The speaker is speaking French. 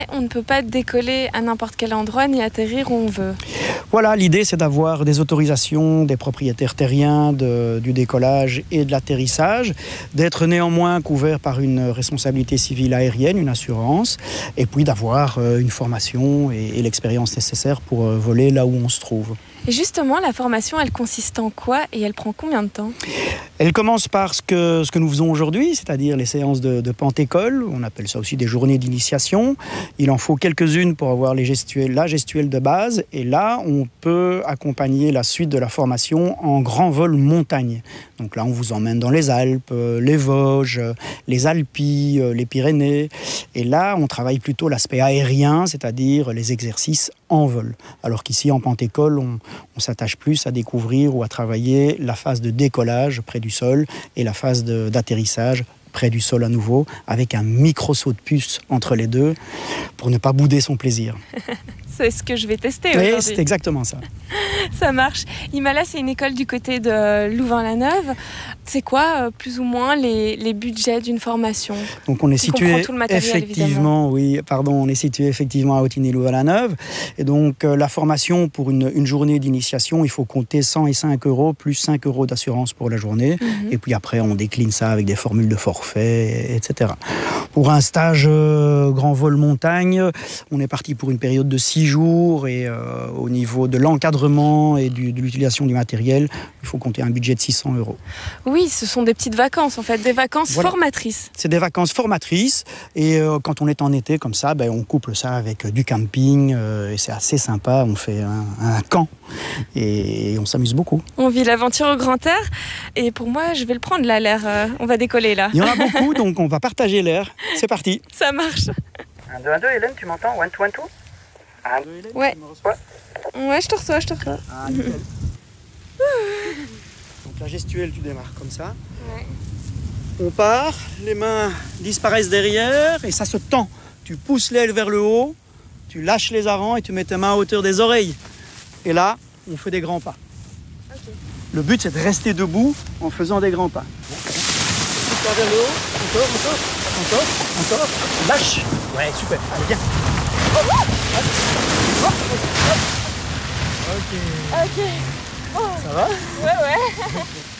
On ne peut pas décoller à n'importe quel endroit ni atterrir où on veut. Voilà, l'idée c'est d'avoir des autorisations des propriétaires terriens du décollage et de l'atterrissage, d'être néanmoins couvert par une responsabilité civile aérienne, une assurance, et puis d'avoir une formation et l'expérience nécessaire pour voler là où on se trouve. Et justement, la formation, elle consiste en quoi et elle prend combien de temps ? Elle commence par ce que nous faisons aujourd'hui, c'est-à-dire les séances de Pentécole. On appelle ça aussi des journées d'initiation. Il en faut quelques-unes pour avoir la gestuelle de base. Et là, on peut accompagner la suite de la formation en grand vol montagne. Donc là, on vous emmène dans les Alpes, les Vosges, les Alpilles, les Pyrénées. Et là, on travaille plutôt l'aspect aérien, c'est-à-dire les exercices en vol. Alors qu'ici, en Pentécole, on s'attache plus à découvrir ou à travailler la phase de décollage près du sol et la phase d'atterrissage près du sol à nouveau, avec un micro-saut de puce entre les deux pour ne pas bouder son plaisir. C'est ce que je vais tester aujourd'hui. Oui, c'est exactement ça. Ça marche. Himala, c'est une école du côté de Louvain-la-Neuve. C'est quoi, plus ou moins, les budgets d'une formation ? Donc on est situé on est situé effectivement à Ottignies-Louvain-la-Neuve. Et donc la formation pour une journée d'initiation, il faut compter 105 € plus 5 € d'assurance pour la journée. Et puis après, on décline ça avec des formules de forfait, etc. Pour un stage grand vol montagne, on est parti pour une période de 6 jours et au niveau de l'encadrement et de l'utilisation du matériel, il faut compter un budget de 600 €. Oui, ce sont des petites vacances en fait, des vacances formatrices. C'est des vacances formatrices et quand on est en été comme ça, on couple ça avec du camping et c'est assez sympa, on fait un camp et on s'amuse beaucoup. On vit l'aventure au grand air et pour moi je vais le prendre là, l'air, on va décoller là. Il y en a beaucoup donc on va partager l'air, c'est parti. Ça marche. 1, 2, 1, 2, Hélène, tu m'entends? 1, 2, 1, 2. Ouais. Ouais, je te reçois. Ah, nickel. Donc la gestuelle, tu démarres comme ça. Ouais. On part, les mains disparaissent derrière et ça se tend. Tu pousses l'aile vers le haut, tu lâches les avants et tu mets tes mains à hauteur des oreilles. Et là, on fait des grands pas. Okay. Le but, c'est de rester debout en faisant des grands pas. Pousse vers le haut, encore. Lâche. Ouais, super. Allez, viens. Ok. Ça va? Ouais.